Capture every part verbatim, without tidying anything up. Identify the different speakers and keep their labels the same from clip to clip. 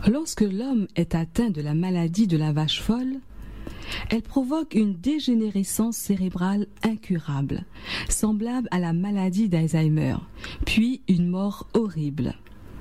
Speaker 1: Lorsque l'homme est atteint de la maladie de la vache folle, elle provoque une dégénérescence cérébrale incurable, semblable à la maladie d'Alzheimer, puis une mort horrible.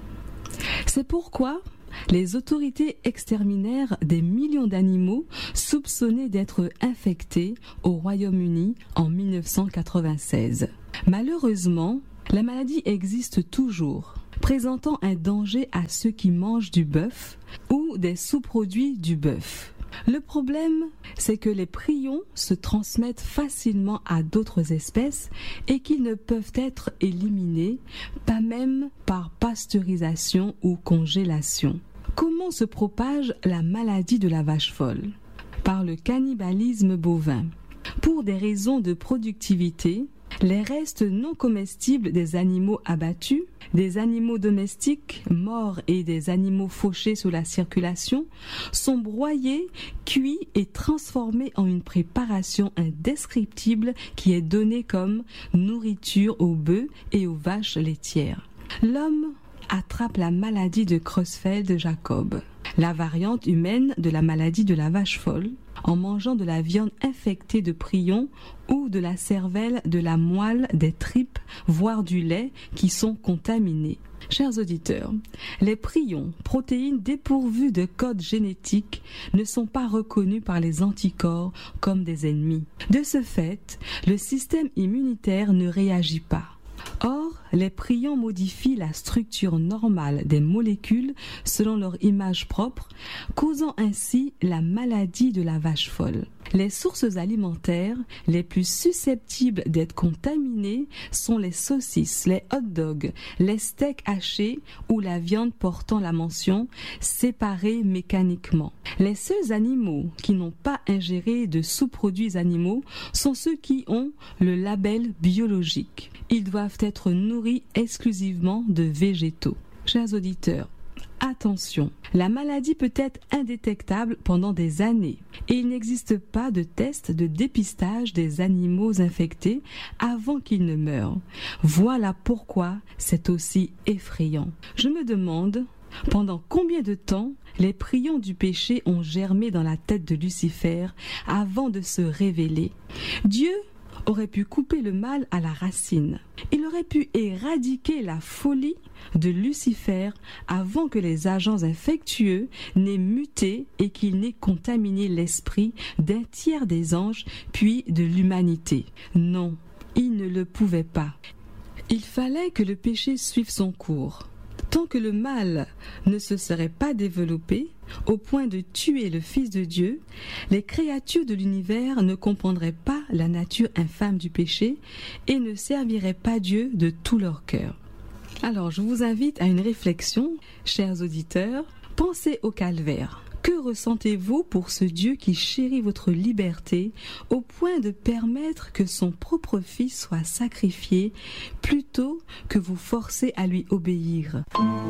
Speaker 1: C'est pourquoi les autorités exterminèrent des millions d'animaux soupçonnés d'être infectés au Royaume-Uni en mille neuf cent quatre-vingt-seize. Malheureusement, la maladie existe toujours, présentant un danger à ceux qui mangent du bœuf ou des sous-produits du bœuf. Le problème, c'est que les prions se transmettent facilement à d'autres espèces et qu'ils ne peuvent être éliminés, pas même par pasteurisation ou congélation. Comment se propage la maladie de la vache folle? Par le cannibalisme bovin. Pour des raisons de productivité, les restes non comestibles des animaux abattus, des animaux domestiques morts et des animaux fauchés sous la circulation sont broyés, cuits et transformés en une préparation indescriptible qui est donnée comme nourriture aux bœufs et aux vaches laitières. L'homme attrape la maladie de Creutzfeldt-Jakob, la variante humaine de la maladie de la vache folle, en mangeant de la viande infectée de prions ou de la cervelle, de la moelle, des tripes, voire du lait qui sont contaminés. Chers auditeurs, les prions, protéines dépourvues de code génétique, ne sont pas reconnus par les anticorps comme des ennemis. De ce fait, le système immunitaire ne réagit pas. Or, les prions modifient la structure normale des molécules selon leur image propre, causant ainsi la maladie de la vache folle. Les sources alimentaires les plus susceptibles d'être contaminées sont les saucisses, les hot dogs, les steaks hachés ou la viande portant la mention « séparée mécaniquement ». Les seuls animaux qui n'ont pas ingéré de sous-produits animaux sont ceux qui ont le label biologique. Ils doivent être nourris exclusivement de végétaux. Chers auditeurs, attention, la maladie peut être indétectable pendant des années et il n'existe pas de test de dépistage des animaux infectés avant qu'ils ne meurent. Voilà pourquoi c'est aussi effrayant. Je me demande pendant combien de temps les prions du péché ont germé dans la tête de Lucifer avant de se révéler. Dieu aurait pu couper le mal à la racine. Il aurait pu éradiquer la folie de Lucifer avant que les agents infectieux n'aient muté et qu'ils n'aient contaminé l'esprit d'un tiers des anges puis de l'humanité. Non, il ne le pouvait pas. Il fallait que le péché suive son cours. Tant que le mal ne se serait pas développé au point de tuer le Fils de Dieu, les créatures de l'univers ne comprendraient pas la nature infâme du péché et ne serviraient pas Dieu de tout leur cœur. Alors, je vous invite à une réflexion, chers auditeurs. Pensez au calvaire. Que ressentez-vous pour ce Dieu qui chérit votre liberté au point de permettre que son propre Fils soit sacrifié plutôt que vous forcer à lui obéir?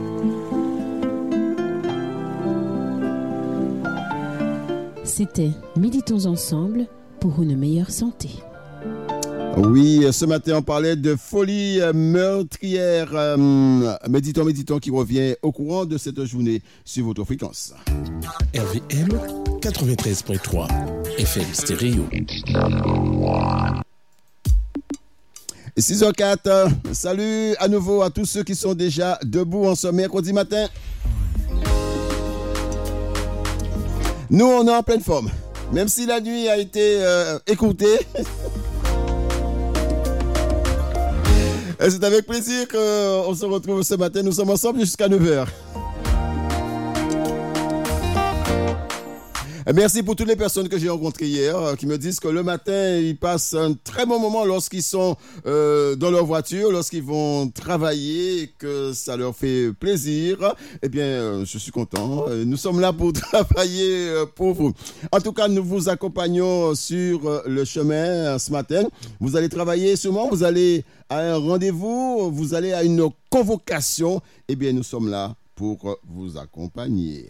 Speaker 2: C'était Méditons ensemble pour une meilleure santé.
Speaker 3: Oui, ce matin, on parlait de folie meurtrière. Euh, méditons, méditons qui revient au courant de cette journée sur votre fréquence.
Speaker 4: R V M quatre-vingt-treize virgule trois F M stéréo.
Speaker 3: six heures quatre, salut à nouveau à tous ceux qui sont déjà debout en ce mercredi matin. Nous, on est en pleine forme. Même si la nuit a été euh, écoutée. Et c'est avec plaisir qu'on se retrouve ce matin. Nous sommes ensemble jusqu'à neuf heures. Merci pour toutes les personnes que j'ai rencontrées hier qui me disent que le matin, ils passent un très bon moment lorsqu'ils sont euh, dans leur voiture, lorsqu'ils vont travailler, que ça leur fait plaisir. Eh bien, je suis content. Nous sommes là pour travailler pour vous. En tout cas, nous vous accompagnons sur le chemin ce matin. Vous allez travailler sûrement, vous allez à un rendez-vous, vous allez à une convocation. Eh bien, nous sommes là pour vous accompagner.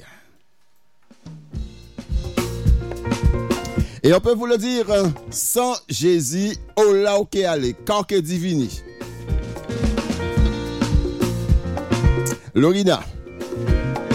Speaker 3: Et on peut vous le dire, sans Jésus, oh là, ok, allez, quand que divini. Lorina.